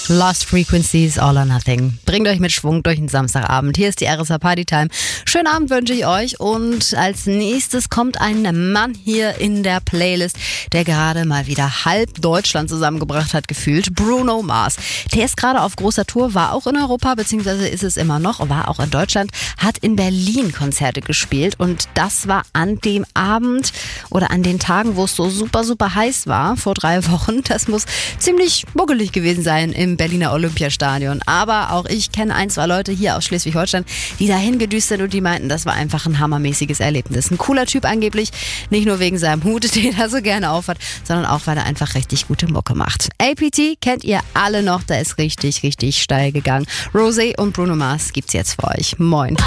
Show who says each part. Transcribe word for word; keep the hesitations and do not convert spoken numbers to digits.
Speaker 1: Lost Frequencies, All or Nothing. Bringt euch mit Schwung durch den Samstagabend. Hier ist die R S A Party Time. Schönen Abend wünsche ich euch. Und als nächstes kommt ein Mann hier in der Playlist, der gerade mal wieder halb Deutschland zusammengebracht hat, gefühlt. Bruno Mars. Der ist gerade auf großer Tour, war auch in Europa, beziehungsweise ist es immer noch, war auch in Deutschland, hat in Berlin Konzerte gespielt. Und das war an dem Abend oder an den Tagen, wo es so super, super heiß war, vor drei Wochen. Das muss ziemlich muggelig gewesen sein im Berliner Olympiastadion. Aber auch ich kenne ein, zwei Leute hier aus Schleswig-Holstein, die dahin gedüst sind und die meinten, das war einfach ein hammermäßiges Erlebnis. Ein cooler Typ angeblich, nicht nur wegen seinem Hut, den er so gerne aufhat, sondern auch, weil er einfach richtig gute Mucke macht. A P T kennt ihr alle noch, da ist richtig, richtig steil gegangen. Rosé und Bruno Mars gibt's jetzt für euch. Moin.